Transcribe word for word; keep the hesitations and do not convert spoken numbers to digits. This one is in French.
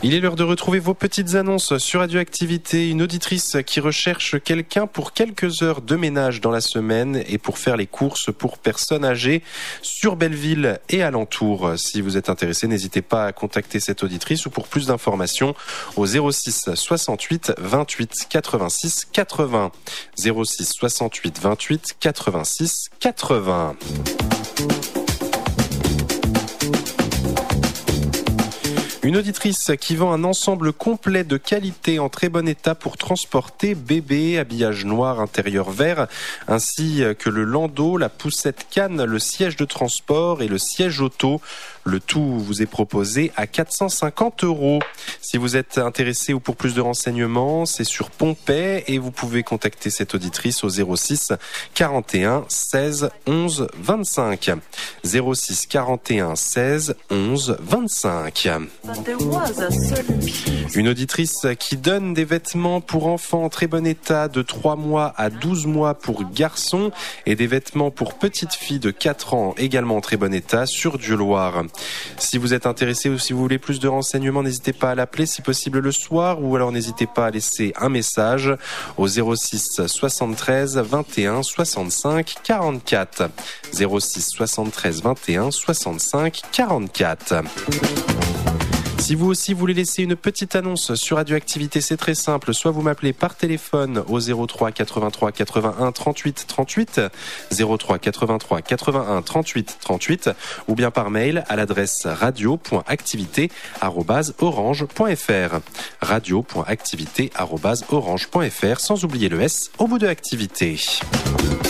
Il est l'heure de retrouver vos petites annonces sur Radioactivité. Une auditrice qui recherche quelqu'un pour quelques heures de ménage dans la semaine et pour faire les courses pour personnes âgées sur Belleville et alentour. Si vous êtes intéressé, n'hésitez pas à contacter cette auditrice ou pour plus d'informations au zéro six soixante-huit vingt-huit quatre-vingt-six quatre-vingts. zéro six soixante-huit vingt-huit quatre-vingt-six quatre-vingts. Une auditrice qui vend un ensemble complet de qualité en très bon état pour transporter bébé, habillage noir, intérieur vert, ainsi que le landau, la poussette canne, le siège de transport et le siège auto. Le tout vous est proposé à quatre cent cinquante euros. Si vous êtes intéressé ou pour plus de renseignements, c'est sur Pompey et vous pouvez contacter cette auditrice au zéro six quarante et un seize onze vingt-cinq. zéro six quarante et un seize onze vingt-cinq. Une auditrice qui donne des vêtements pour enfants en très bon état de trois mois à douze mois pour garçons et des vêtements pour petites filles de quatre ans également en très bon état sur Dieu-Loire. Si vous êtes intéressé ou si vous voulez plus de renseignements, n'hésitez pas à l'appeler si possible le soir ou alors n'hésitez pas à laisser un message au zéro six soixante-treize vingt et un soixante-cinq quarante-quatre. zéro six soixante-treize vingt et un soixante-cinq quarante-quatre. Si vous aussi voulez laisser une petite annonce sur Radioactivité, c'est très simple. Soit vous m'appelez par téléphone au zéro trois quatre-vingt-trois quatre-vingt-un trente-huit trente-huit, zéro trois quatre-vingt-trois quatre-vingt-un trente-huit trente-huit, ou bien par mail à l'adresse radio point activité arobase orange point fr. radio point activité arobase orange point fr, sans oublier le S au bout de activité.